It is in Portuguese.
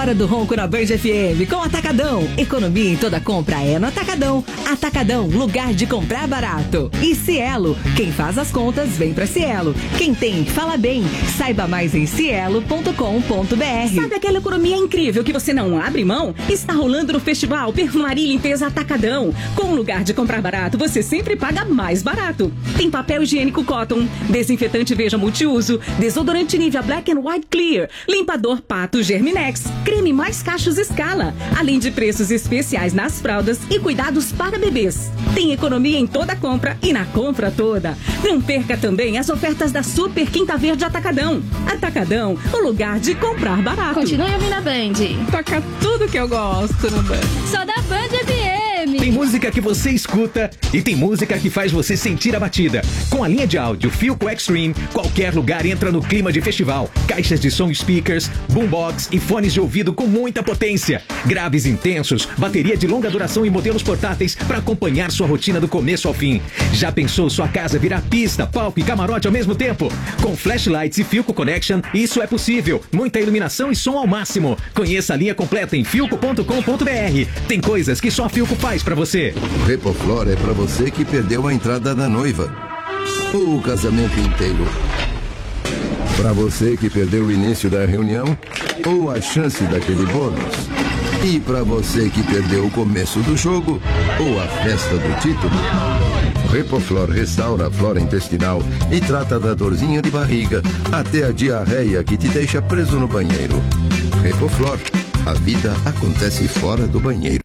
hora do ronco na Band FM com Atacadão. Economia em toda compra é no Atacadão. Atacadão, lugar de comprar barato. E Cielo, quem faz as contas vem pra Cielo. Quem tem, fala bem. Saiba mais em cielo.com.br. Sabe aquela economia incrível que você não abre mão? Está rolando no Festival Perfumaria e Limpeza Atacadão. Com um lugar de comprar barato, você sempre paga mais barato. Tem papel higiênico Cotton, desinfetante Veja multiuso, desodorante Nivea Black and White Clear, limpador Pato Germinex, creme mais cachos Scala, além de preços especiais nas fraldas e cuidados para bebês. Tem economia em toda compra e na compra toda. Não perca também as ofertas da Super Quinta Verde Atacadão. Atacadão, o lugar de comprar barato. Continue ouvindo a Band. Toca tudo que eu gosto no Band. Só da Band FM. Tem música que você escuta e tem música que faz você sentir a batida. Com a linha de áudio Philco Extreme, qualquer lugar entra no clima de festival. Caixas de som speakers, boombox e fones de ouvido com muita potência. Graves intensos, bateria de longa duração e modelos portáteis para acompanhar sua rotina do começo ao fim. Já pensou sua casa virar pista, palco e camarote ao mesmo tempo? Com flashlights e Philco Connection, isso é possível. Muita iluminação e som ao máximo. Conheça a linha completa em philco.com.br. Tem coisas que só a Philco faz pra você. Repoflor é pra você que perdeu a entrada da noiva ou o casamento inteiro. Pra você que perdeu o início da reunião ou a chance daquele bônus. E pra você que perdeu o começo do jogo ou a festa do título. Repoflor restaura a flora intestinal e trata da dorzinha de barriga até a diarreia que te deixa preso no banheiro. Repoflor, a vida acontece fora do banheiro.